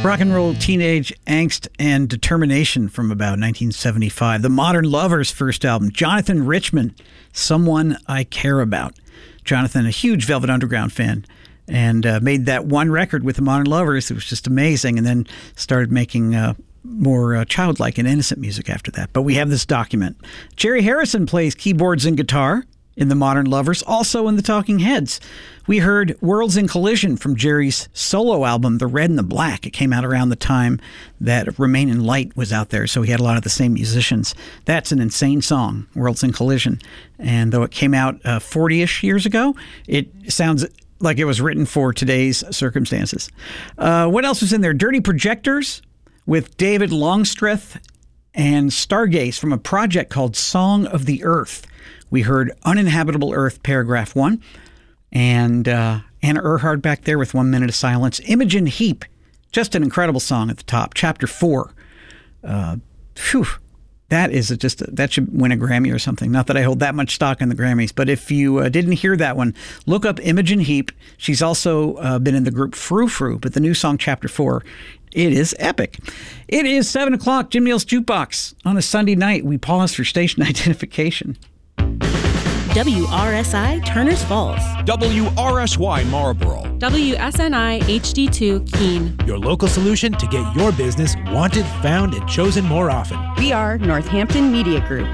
Rock and roll teenage angst and determination from about 1975. The Modern Lovers' first album. Jonathan Richman, Someone I Care About. Jonathan, a huge Velvet Underground fan, and made that one record with the Modern Lovers. It was just amazing, and then started making more childlike and innocent music after that. But we have this document. Jerry Harrison plays keyboards and guitar in the Modern Lovers, also in the Talking Heads. We heard Worlds in Collision from Jerry's solo album, The Red and the Black. It came out around the time that Remain in Light was out there, so he had a lot of the same musicians. That's an insane song, Worlds in Collision. And though it came out 40-ish years ago, it sounds like it was written for today's circumstances. What else was in there? Dirty Projectors with David Longstreth and Stargaze from a project called Song of the Earth. We heard Uninhabitable Earth, paragraph 1. And Anna Earhart back there with 1 Minute of Silence. Imogen Heap, just an incredible song at the top. Chapter 4. That should win a Grammy or something. Not that I hold that much stock in the Grammys, but if you didn't hear that one, look up Imogen Heap. She's also been in the group Frou Frou, but the new song, Chapter 4, it is epic. It is 7 o'clock, Jim Neal's Jukebox. On a Sunday night, we pause for station identification. WRSI Turners Falls. WRSY Marlboro. WSNI HD2 Keene. Your local solution to get your business wanted, found, and chosen more often. We are Northampton Media Group.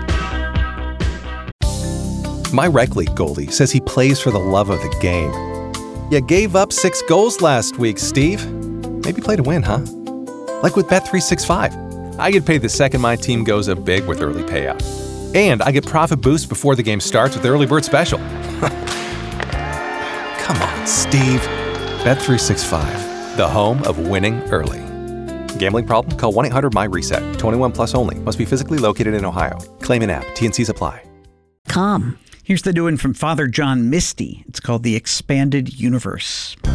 My rec league goalie says he plays for the love of the game. You gave up 6 goals last week, Steve. Maybe play to win, huh? Like with Bet365. I get paid the second my team goes up big with early payout. And I get profit boosts before the game starts with the Early Bird Special. Come on, Steve. Bet365, the home of winning early. Gambling problem? Call 1-800-MY-RESET. 21 plus only. Must be physically located in Ohio. Claim an app. T&Cs apply. Calm. Here's the new one from Father John Misty. It's called The Expanded Universe.